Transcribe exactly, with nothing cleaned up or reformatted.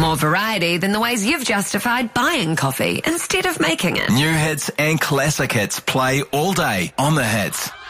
More variety than the ways you've justified buying coffee instead of making it. New hits and classic hits play all day on The Hits.